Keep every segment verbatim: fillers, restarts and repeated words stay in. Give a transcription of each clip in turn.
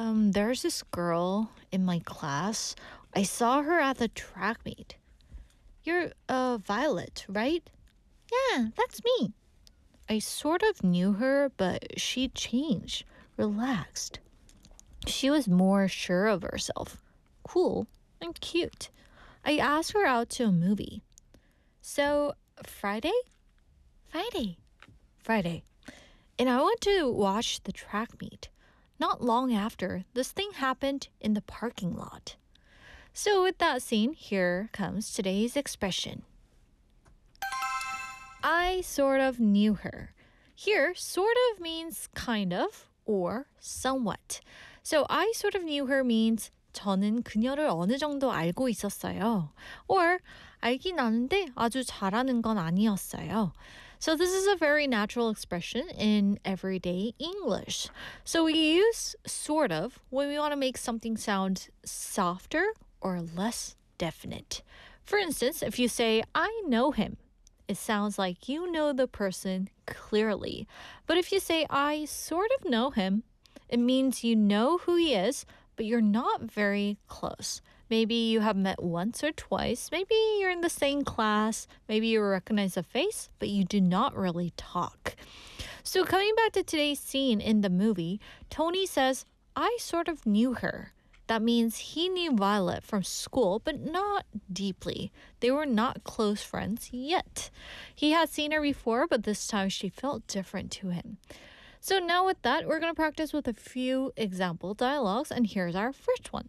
Um, there's this girl in my class. I saw her at the track meet. You're uh Violet, right? Yeah, that's me. I sort of knew her, but she changed, relaxed. She was more sure of herself, cool, and cute. I asked her out to a movie. So, Friday? Friday. Friday. And I went to watch the track meet. Not long after, this thing happened in the parking lot. So, with that scene, here comes today's expression. I sort of knew her. Here, sort of means kind of or somewhat. So, I sort of knew her means 저는 그녀를 어느 정도 알고 있었어요. Or 알긴 아는데 아주 잘하는 건 아니었어요. So this is a very natural expression in everyday English. So we use sort of when we want to make something sound softer or less definite. For instance, if you say, I know him, it sounds like you know the person clearly. But if you say, I sort of know him, it means you know who he is, but you're not very close. Maybe you have met once or twice. Maybe you're in the same class. Maybe you recognize a face, but you do not really talk. So coming back to today's scene in the movie, Tony says, I sort of knew her. That means he knew Violet from school, but not deeply. They were not close friends yet. He had seen her before, but this time she felt different to him. So now with that, we're going to practice with a few example dialogues, and here's our first one.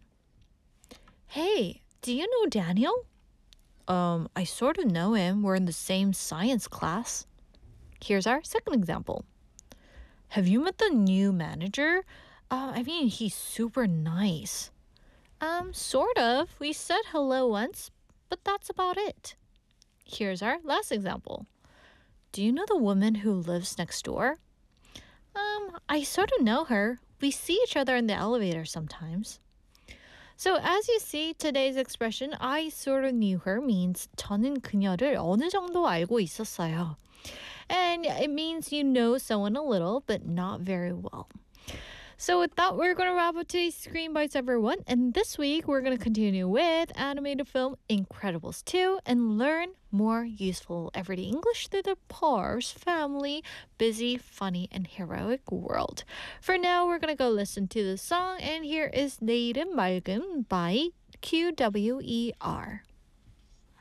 Hey, do you know Daniel? Um, I sort of know him. We're in the same science class. Here's our second example. Have you met the new manager? Uh, I mean, he's super nice. Um, sort of. We said hello once, but that's about it. Here's our last example. Do you know the woman who lives next door? Um, I sort of know her. We see each other in the elevator sometimes. So as you see, today's expression I sort of knew her means 저는 그녀를 어느 정도 알고 있었어요. And it means you know someone a little, but not very well. So with that, we're going to wrap up today's Screen Bites, everyone. And this week, we're going to continue with animated film Incredibles two and learn more useful everyday English through the Par's family, busy, funny, and heroic world. For now, we're going to go listen to the song. And here is 내일은 맑음 by Q W E R.